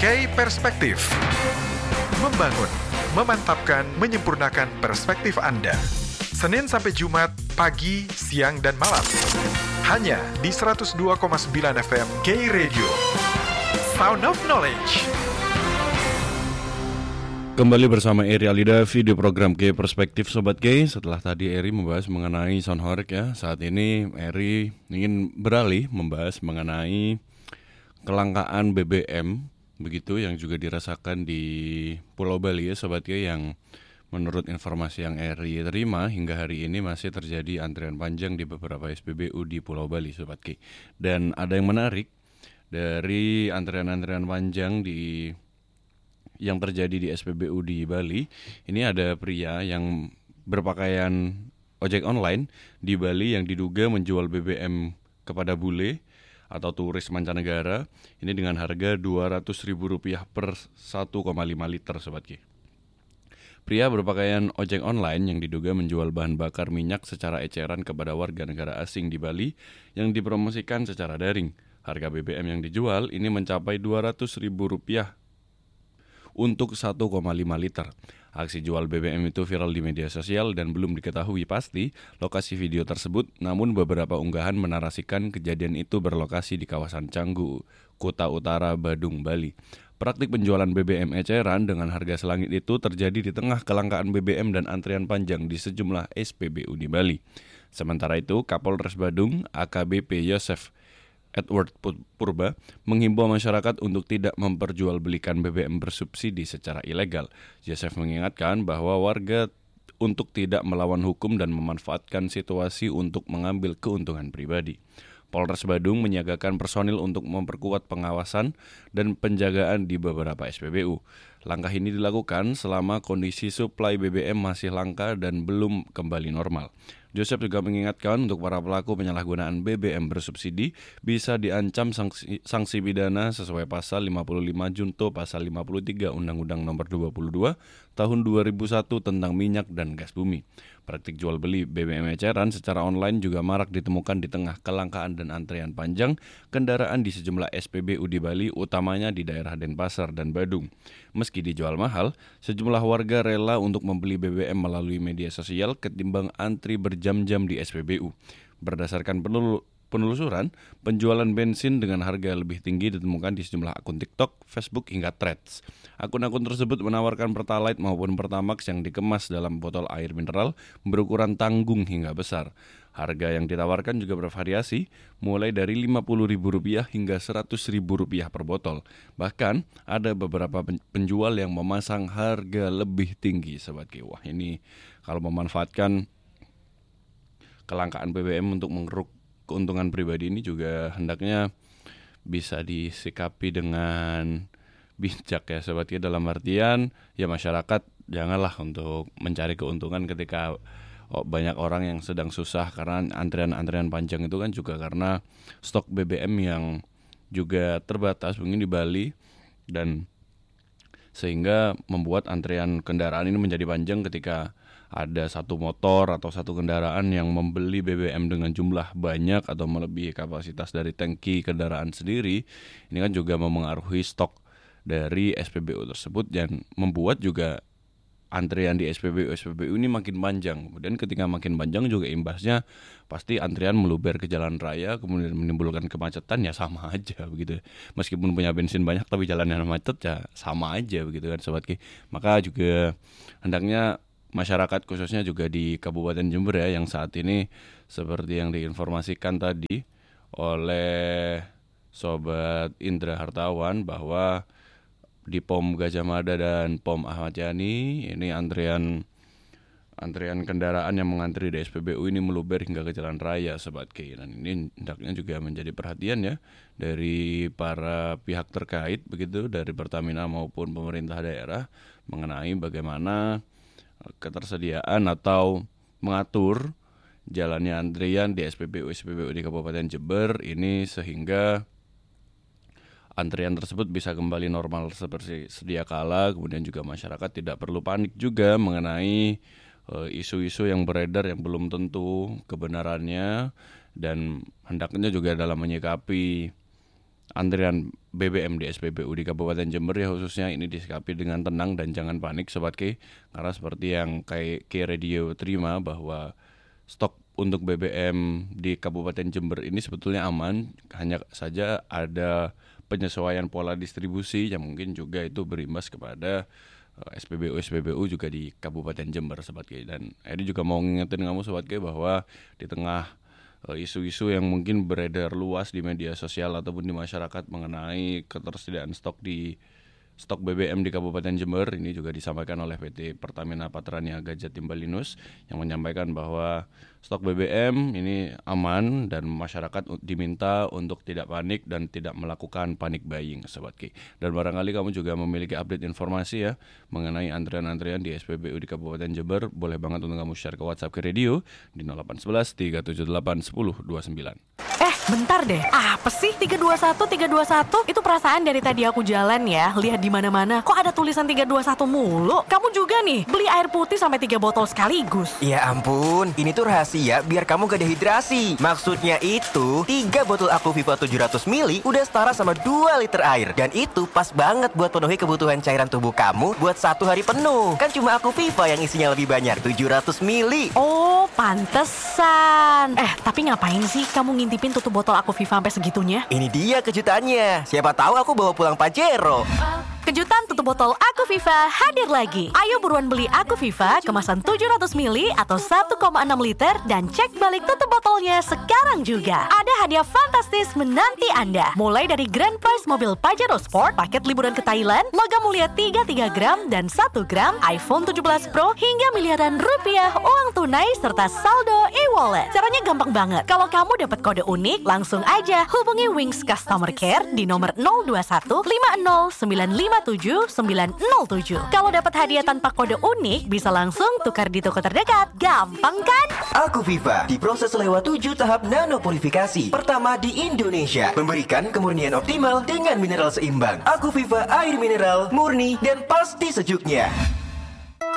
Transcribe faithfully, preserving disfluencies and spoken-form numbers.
K Perspektif. Membangun, memantapkan, menyempurnakan perspektif Anda. Senin sampai Jumat, pagi, siang, dan malam. Hanya di seratus dua koma sembilan F M K Radio. Sound of Knowledge. Kembali bersama Eri Alidavi di program K Perspektif Sobat K. Setelah tadi Eri membahas mengenai sound horeg ya, saat ini Eri ingin beralih membahas mengenai kelangkaan B B M, begitu yang juga dirasakan di Pulau Bali ya Sobat K, yang menurut informasi yang Eri terima hingga hari ini masih terjadi antrian panjang di beberapa S P B U di Pulau Bali Sobat K. Dan ada yang menarik dari antrian-antrian panjang di yang terjadi di S P B U di Bali. Ini ada pria yang berpakaian ojek online di Bali yang diduga menjual B B M kepada bule atau turis mancanegara. Ini dengan harga dua ratus ribu rupiah per satu koma lima liter Sobat Ki. Pria berpakaian ojek online yang diduga menjual bahan bakar minyak secara eceran kepada warga negara asing di Bali yang dipromosikan secara daring. Harga B B M yang dijual ini mencapai dua ratus ribu rupiah untuk satu koma lima liter. Aksi jual B B M itu viral di media sosial dan belum diketahui pasti lokasi video tersebut, namun beberapa unggahan menarasikan kejadian itu berlokasi di kawasan Canggu, Kuta Utara, Badung, Bali. Praktik penjualan B B M eceran dengan harga selangit itu terjadi di tengah kelangkaan B B M dan antrian panjang di sejumlah S P B U di Bali. Sementara itu, Kapolres Badung, A K B P Yosef Edward Purba, menghimbau masyarakat untuk tidak memperjualbelikan B B M bersubsidi secara ilegal. Yosef mengingatkan bahwa warga untuk tidak melawan hukum dan memanfaatkan situasi untuk mengambil keuntungan pribadi. Polres Badung menyiagakan personil untuk memperkuat pengawasan dan penjagaan di beberapa S P B U. Langkah ini dilakukan selama kondisi suplai B B M masih langka dan belum kembali normal. Joseph juga mengingatkan untuk para pelaku penyalahgunaan B B M bersubsidi bisa diancam sanksi, sanksi pidana sesuai pasal lima puluh lima junto pasal lima puluh tiga Undang-Undang Nomor dua puluh dua Tahun dua ribu satu tentang minyak dan gas bumi. Praktik jual beli B B M eceran secara online juga marak ditemukan di tengah kelangkaan dan antrean panjang kendaraan di sejumlah S P B U di Bali, utamanya di daerah Denpasar dan Badung. Meski dijual mahal, sejumlah warga rela untuk membeli B B M melalui media sosial ketimbang antri berjam-jam di S P B U. Berdasarkan penul- penelusuran, penjualan bensin dengan harga lebih tinggi ditemukan di sejumlah akun TikTok, Facebook, hingga Threads. Akun-akun tersebut menawarkan Pertalite maupun Pertamax yang dikemas dalam botol air mineral berukuran tanggung hingga besar. Harga yang ditawarkan juga bervariasi, mulai dari lima puluh ribu rupiah hingga seratus ribu rupiah per botol. Bahkan, ada beberapa penjual yang memasang harga lebih tinggi, Sobat Ki. Wah, ini kalau memanfaatkan kelangkaan B B M untuk mengeruk keuntungan pribadi ini juga hendaknya bisa disikapi dengan bijak ya Sobat Ki, dalam artian ya masyarakat janganlah untuk mencari keuntungan ketika oh, banyak orang yang sedang susah karena antrian-antrian panjang itu kan juga karena stok B B M yang juga terbatas mungkin di Bali, dan sehingga membuat antrian kendaraan ini menjadi panjang ketika ada satu motor atau satu kendaraan yang membeli B B M dengan jumlah banyak atau melebihi kapasitas dari tangki kendaraan sendiri. Ini kan juga memengaruhi stok dari S P B U tersebut dan membuat juga antrian di S P B U S P B U ini makin panjang. Kemudian ketika makin panjang juga imbasnya pasti antrian meluber ke jalan raya, kemudian menimbulkan kemacetan, ya sama aja begitu. Meskipun punya bensin banyak tapi jalannya macet ya sama aja begitu kan Sobat Ki. Maka juga hendaknya masyarakat khususnya juga di Kabupaten Jember ya, yang saat ini seperti yang diinformasikan tadi oleh Sobat Indra Hartawan bahwa di Pom Gajah Mada dan Pom Ahmad Yani ini antrian antrian kendaraan yang mengantri di S P B U ini meluber hingga ke jalan raya Sobat K. Dan ini hendaknya juga menjadi perhatian ya dari para pihak terkait begitu, dari Pertamina maupun pemerintah daerah mengenai bagaimana ketersediaan atau mengatur jalannya antrian di S P B U S P B U di Kabupaten Jember ini sehingga antrian tersebut bisa kembali normal seperti sedia kala. Kemudian juga masyarakat tidak perlu panik juga mengenai uh, isu-isu yang beredar yang belum tentu kebenarannya, dan hendaknya juga dalam menyikapi antrian B B M di S P B U di Kabupaten Jember ya khususnya ini disikapi dengan tenang dan jangan panik Sobat K, karena seperti yang kayak K Radio terima bahwa stok untuk B B M di Kabupaten Jember ini sebetulnya aman, hanya saja ada penyesuaian pola distribusi yang mungkin juga itu berimbas kepada S P B U S P B U juga di Kabupaten Jember Sobat K. Dan Edi juga mau ngingetin kamu Sobat K bahwa di tengah isu-isu yang mungkin beredar luas di media sosial ataupun di masyarakat mengenai ketersediaan stok di stok B B M di Kabupaten Jember, ini juga disampaikan oleh P T Pertamina Patraniaga Jatim Balinus yang menyampaikan bahwa stok B B M ini aman dan masyarakat diminta untuk tidak panik dan tidak melakukan panic buying Sobat K. Dan barangkali kamu juga memiliki update informasi ya mengenai antrian-antrian di S P B U di Kabupaten Jember, boleh banget untuk kamu share ke WhatsApp K Radio di nol delapan satu satu tiga tujuh delapan satu nol dua sembilan. Eh, bentar deh. Apa sih tiga dua satu tiga dua satu? Itu perasaan dari tadi aku jalan ya, lihat di mana-mana kok ada tulisan tiga dua satu mulu. Kamu juga nih beli air putih sampai tiga botol sekaligus. Ya ampun, ini tuh rahasia biar kamu gak dehidrasi. Maksudnya itu tiga botol Aquaviva tujuh ratus mililiter udah setara sama dua liter air. Dan itu pas banget buat penuhi kebutuhan cairan tubuh kamu buat satu hari penuh. Kan cuma Aquaviva yang isinya lebih banyak, tujuh ratus mililiter. Oh, pantesan. Eh, tapi ngapain sih kamu ngintipin tutup botol Aquaviva sampai segitunya? Ini dia kejutannya. Siapa tahu aku bawa pulang Pajero. Kejutan tutup botol Aquaviva hadir lagi. Ayo buruan beli Aquaviva kemasan tujuh ratus mililiter atau satu koma enam liter dan cek balik tutup botolnya sekarang juga. Ada hadiah fantastis menanti Anda. Mulai dari grand prize mobil Pajero Sport, paket liburan ke Thailand, logam mulia tiga puluh tiga gram dan satu gram, iPhone tujuh belas Pro hingga miliaran rupiah uang tunai serta saldo e-wallet. Caranya gampang banget. Kalau kamu dapat kode unik, langsung aja hubungi Wings Customer Care di nomor nol dua satu lima nol sembilan lima tujuh sembilan nol tujuh. Kalau dapat hadiah tanpa kode unik, bisa langsung tukar di toko terdekat. Gampang kan? Aquaviva diproses lewat tujuh tahap nanopurifikasi. Pertama di Indonesia, memberikan kemurnian optimal dengan mineral seimbang. Aquaviva air mineral, murni dan pasti sejuknya.